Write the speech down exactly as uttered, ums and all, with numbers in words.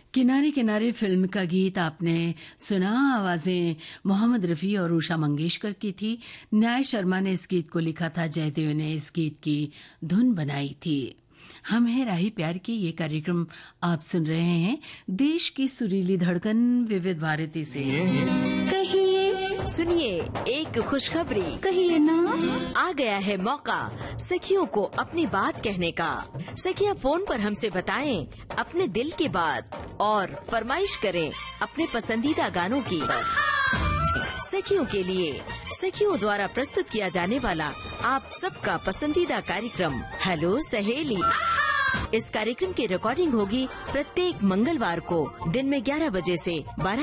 किनारे किनारे फिल्म का गीत आपने सुना। आवाजें मोहम्मद रफ़ी और उषा मंगेशकर की थी। न्याय शर्मा ने इस गीत को लिखा था, जयदेव ने इस गीत की धुन बनाई थी। हम है राही प्यार की ये कार्यक्रम आप सुन रहे हैं देश की सुरीली धड़कन विविध भारती से। कहिए सुनिए एक खुशखबरी, कहिए ना। आ गया है मौका सखियों को अपनी बात कहने का। सखियां फोन पर हमसे बताएं अपने दिल की बात और फरमाइश करें अपने पसंदीदा गानों की। सखियों के लिए सखियों द्वारा प्रस्तुत किया जाने वाला आप सबका पसंदीदा कार्यक्रम हेलो सहेली। इस कार्यक्रम की रिकॉर्डिंग होगी प्रत्येक मंगलवार को दिन में ग्यारह बजे से बारह